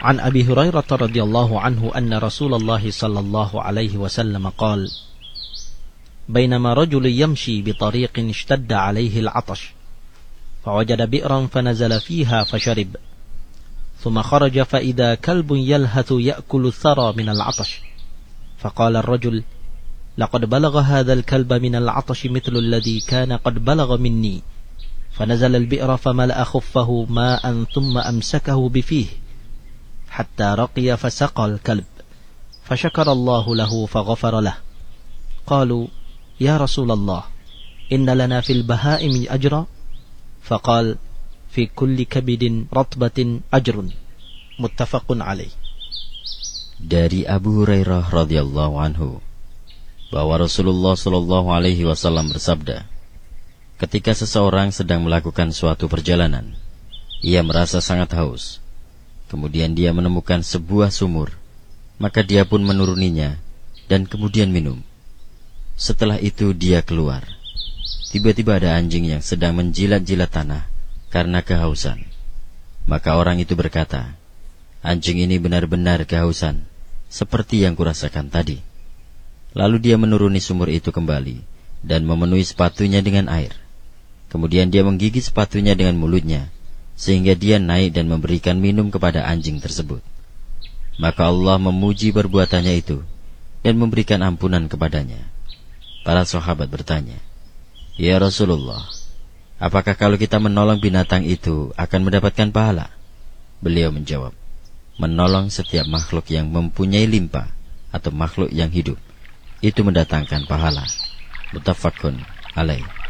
عن أبي هريرة رضي الله عنه أن رسول الله صلى الله عليه وسلم قال بينما رجل يمشي بطريق اشتد عليه العطش فوجد بئرا فنزل فيها فشرب ثم خرج فإذا كلب يلهث يأكل الثرى من العطش فقال الرجل لقد بلغ هذا الكلب من العطش مثل الذي كان قد بلغ مني فنزل البئر فملأ خفه ماء ثم أمسكه بفيه حتى رقي فسقى الكلب فشكر الله له فغفر له قالوا يا رسول الله إن لنا في البهائم أجرا فقال في كل كبد رطبة أجر متفق عليه. Dari Abu Hurairah radhiyallahu anhu bahwa Rasulullah shallallahu alaihi wasallam bersabda, ketika seseorang sedang melakukan suatu perjalanan, ia merasa sangat haus. Kemudian dia menemukan sebuah sumur, maka dia pun menuruninya dan kemudian minum. Setelah itu dia keluar. Tiba-tiba ada anjing yang sedang menjilat-jilat tanah karena kehausan. Maka orang itu berkata, anjing ini benar-benar kehausan, seperti yang kurasakan tadi. Lalu dia menuruni sumur itu kembali dan memenuhi sepatunya dengan air. Kemudian dia menggigit sepatunya dengan mulutnya, sehingga dia naik dan memberikan minum kepada anjing tersebut. Maka Allah memuji perbuatannya itu dan memberikan ampunan kepadanya. Para sahabat bertanya, ya Rasulullah, apakah kalau kita menolong binatang itu akan mendapatkan pahala? Beliau menjawab, menolong setiap makhluk yang mempunyai limpa atau makhluk yang hidup, itu mendatangkan pahala. Muttafaqun alaih.